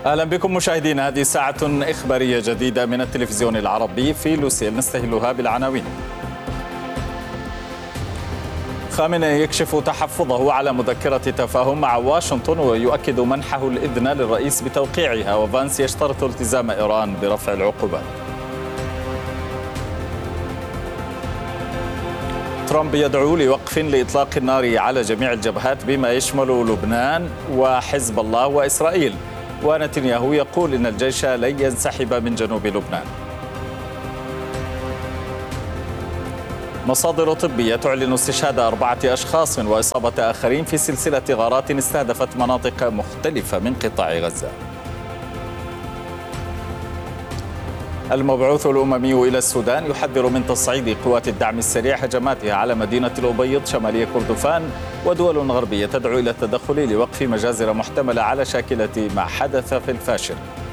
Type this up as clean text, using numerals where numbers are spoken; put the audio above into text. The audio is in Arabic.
أهلا بكم مشاهدينا. هذه ساعة إخبارية جديدة من التلفزيون العربي في لوسيل، نستهلها بالعناوين. خامنئي يكشف تحفظه على مذكرة تفاهم مع واشنطن ويؤكد منحه الإذن للرئيس بتوقيعها، وفانس يشترط التزام إيران برفع العقوبات. ترامب يدعو لوقف لإطلاق النار على جميع الجبهات بما يشمل لبنان وحزب الله وإسرائيل، ونتنياهو يقول إن الجيش لن ينسحب من جنوب لبنان. مصادر طبية تعلن استشهاد 4 أشخاص وإصابة آخرين في سلسلة غارات استهدفت مناطق مختلفة من قطاع غزة. المبعوث الأممي إلى السودان يحذر من تصعيد قوات الدعم السريع هجماتها على مدينة الأبيض شمالية كردفان، ودول غربية تدعو إلى التدخل لوقف مجازر محتملة على شاكلة ما حدث في الفاشر.